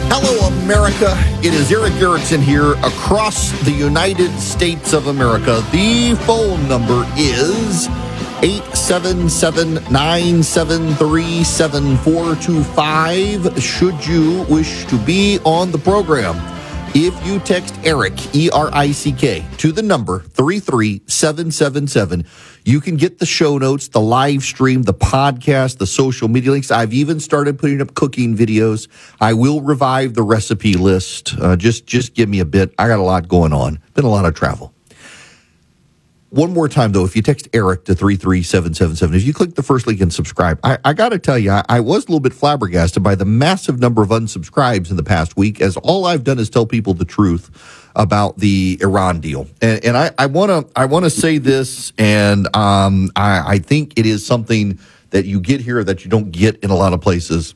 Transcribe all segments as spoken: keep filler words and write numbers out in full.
Hello, America. It is Erick Erickson here across the United States of America. The phone number is eight seven seven, nine seven three, seven four two five should you wish to be on the program. If you text ERICK, E R I C K, to the number three three seven seven seven, you can get the show notes, the live stream, the podcast, the social media links. I've even started putting up cooking videos. I will revive the recipe list. Uh, just, just give me a bit. I got a lot going on. Been a lot of travel. One more time, though, if you text ERICK to three three seven seven seven, if you click the first link and subscribe, I, I got to tell you, I, I was a little bit flabbergasted by the massive number of unsubscribes in the past week, as all I've done is tell people the truth about the Iran deal. And, and I want to I want to say this, and um, I, I think it is something that you get here that you don't get in a lot of places.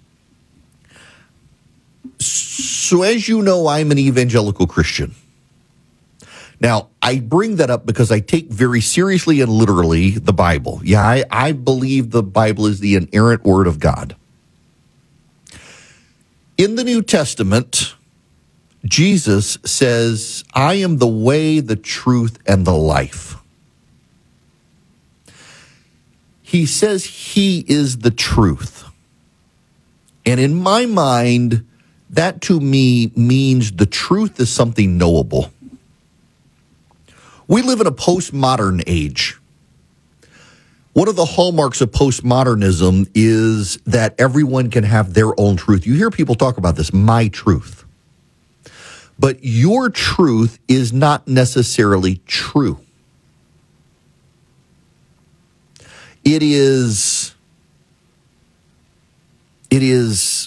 So as you know, I'm an evangelical Christian. Now, I bring that up because I take very seriously and literally the Bible. Yeah, I, I believe the Bible is the inerrant word of God. In the New Testament, Jesus says, I am the way, the truth, and the life. He says he is the truth. And in my mind, that to me means the truth is something knowable. We live in a postmodern age. One of the hallmarks of postmodernism is that everyone can have their own truth. You hear people talk about this, my truth. But your truth is not necessarily true. It is, it is,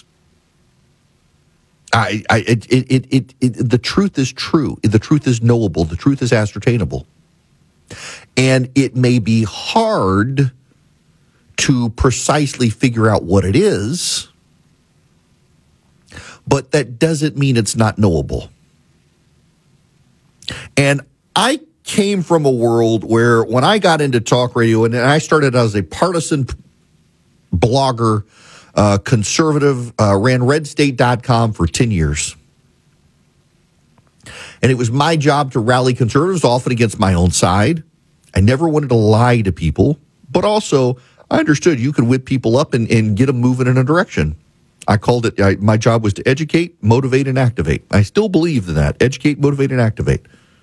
I, I, it, it, it, it, the truth is true. The truth is knowable. The truth is ascertainable. And it may be hard to precisely figure out what it is, but that doesn't mean it's not knowable. And I came from a world where when I got into talk radio, and I started as a partisan blogger, Uh, conservative, uh, ran red state dot com for ten years. And it was my job to rally conservatives, often against my own side. I never wanted to lie to people, but also I understood you could whip people up and, and get them moving in a direction. I called it, I, my job was to educate, motivate, and activate. I still believe in that, educate, motivate, and activate.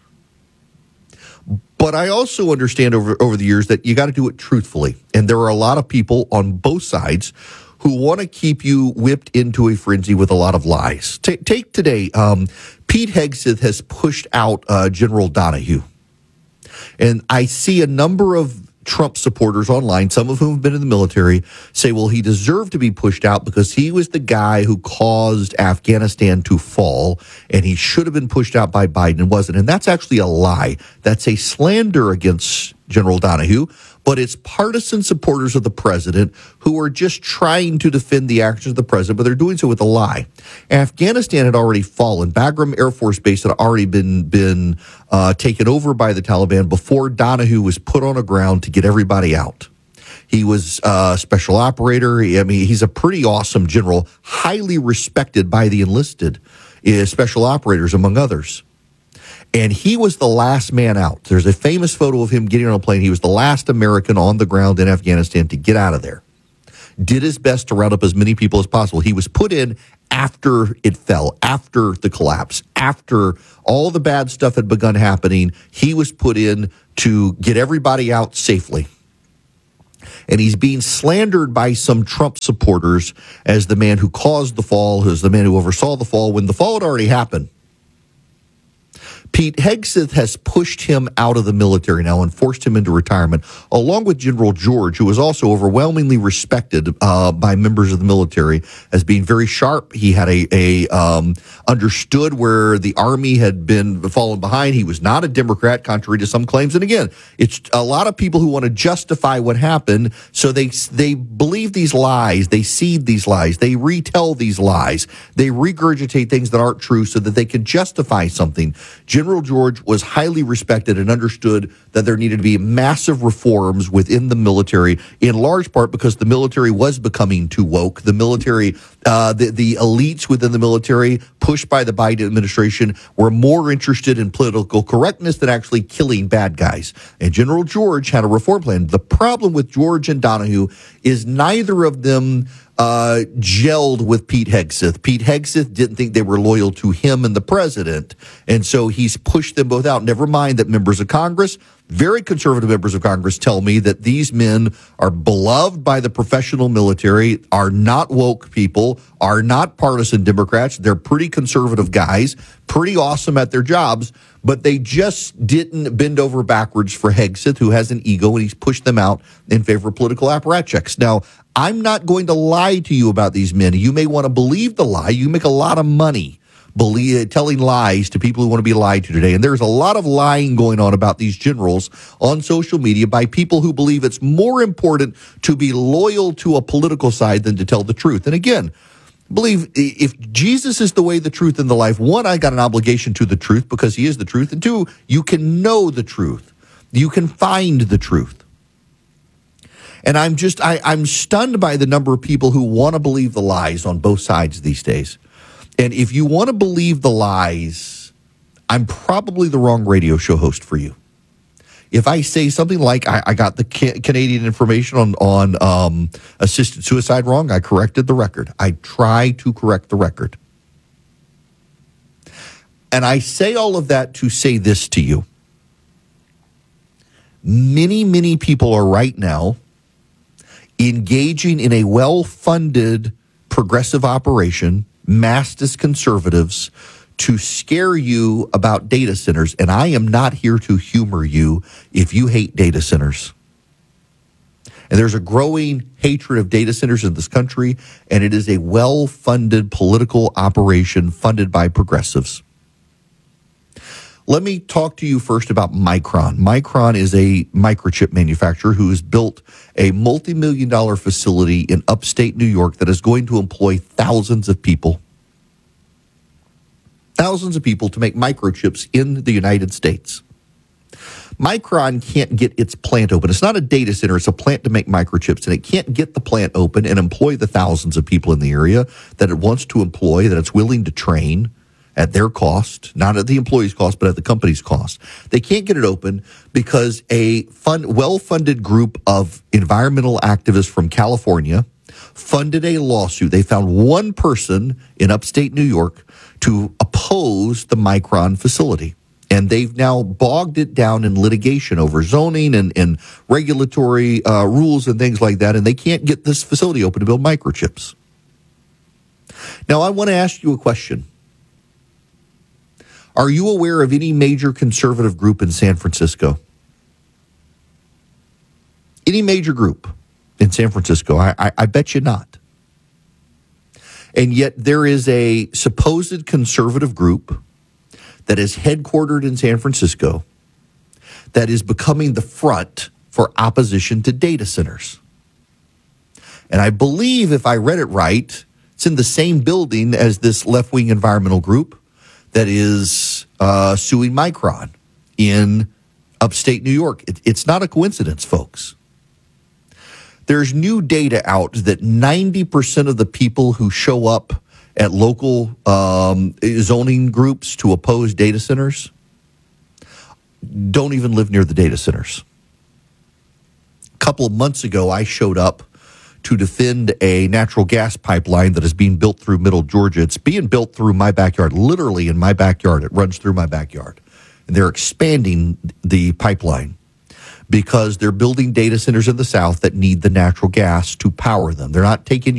But I also understand over, over the years that you got to do it truthfully. And there are a lot of people on both sides who want to keep you whipped into a frenzy with a lot of lies. Take, take today, um, Pete Hegseth has pushed out uh, General Donahue. And I see a number of Trump supporters online, some of whom have been in the military, say, well, he deserved to be pushed out because he was the guy who caused Afghanistan to fall, and he should have been pushed out by Biden and wasn't. And that's actually a lie. That's a slander against General Donahue, but it's partisan supporters of the president who are just trying to defend the actions of the president, but they're doing so with a lie. Afghanistan had already fallen. Bagram Air Force Base had already been been uh, taken over by the Taliban before Donahue was put on the ground to get everybody out. He was a special operator. I mean, he's a pretty awesome general, highly respected by the enlisted uh, special operators, among others. And he was the last man out. There's a famous photo of him getting on a plane. He was the last American on the ground in Afghanistan to get out of there. Did his best to round up as many people as possible. He was put in after it fell, after the collapse, after all the bad stuff had begun happening. He was put in to get everybody out safely. And he's being slandered by some Trump supporters as the man who caused the fall, as the man who oversaw the fall, when the fall had already happened. Pete Hegseth has pushed him out of the military now and forced him into retirement, along with General George, who was also overwhelmingly respected uh, by members of the military as being very sharp. He had a, a um, understood where the Army had been fallen behind. He was not a Democrat, contrary to some claims. And again, it's a lot of people who want to justify what happened, so they they believe these lies, they seed these lies, they retell these lies, they regurgitate things that aren't true so that they can justify something. General General George was highly respected and understood that there needed to be massive reforms within the military, in large part because the military was becoming too woke. The military, uh, the, the elites within the military, pushed by the Biden administration, were more interested in political correctness than actually killing bad guys. And General George had a reform plan. The problem with George and Donahue is neither of them uh, gelled with Pete Hegseth. Pete Hegseth didn't think they were loyal to him and the president, and so he's pushed them both out. Never mind that members of Congress, very conservative members of Congress, tell me that these men are beloved by the professional military, are not woke people, are not partisan Democrats. They're pretty conservative guys, pretty awesome at their jobs, but they just didn't bend over backwards for Hegseth, who has an ego, and he's pushed them out in favor of political apparatchiks. Now, I'm not going to lie to you about these men. You may want to believe the lie. You make a lot of money believe, telling lies to people who want to be lied to today. And there's a lot of lying going on about these generals on social media by people who believe it's more important to be loyal to a political side than to tell the truth. And again, believe if Jesus is the way, the truth, and the life, one, I got an obligation to the truth because he is the truth. And two, you can know the truth. You can find the truth. And I'm just, I, I'm stunned by the number of people who want to believe the lies on both sides these days. And if you want to believe the lies, I'm probably the wrong radio show host for you. If I say something like I, I got the ca- Canadian information on, on um, assisted suicide wrong, I corrected the record. I try to correct the record. And I say all of that to say this to you. Many, many people are right now engaging in a well-funded progressive operation, masked as conservatives, to scare you about data centers. And I am not here to humor you if you hate data centers. And there's a growing hatred of data centers in this country, and it is a well-funded political operation funded by progressives. Let me talk to you first about Micron. Micron is a microchip manufacturer who has built a multi-million dollar facility in upstate New York that is going to employ thousands of people. Thousands of people to make microchips in the United States. Micron can't get its plant open. It's not a data center. It's a plant to make microchips, and it can't get the plant open and employ the thousands of people in the area that it wants to employ, that it's willing to train at their cost, not at the employee's cost, but at the company's cost. They can't get it open because a fun, well-funded group of environmental activists from California funded a lawsuit. They found one person in upstate New York to oppose the Micron facility. And they've now bogged it down in litigation over zoning and, and regulatory uh, rules and things like that. And they can't get this facility open to build microchips. Now, I want to ask you a question. Are you aware of any major conservative group in San Francisco? Any major group in San Francisco? I, I, I bet you not. And yet there is a supposed conservative group that is headquartered in San Francisco that is becoming the front for opposition to data centers. And I believe, if I read it right, it's in the same building as this left-wing environmental group that is uh, suing Micron in upstate New York. It, it's not a coincidence, folks. There's new data out that ninety percent of the people who show up at local um, zoning groups to oppose data centers don't even live near the data centers. A couple of months ago, I showed up to defend a natural gas pipeline that is being built through Middle Georgia. It's being built through my backyard, literally in my backyard. It runs through my backyard. And they're expanding the pipeline because they're building data centers in the South that need the natural gas to power them. They're not taking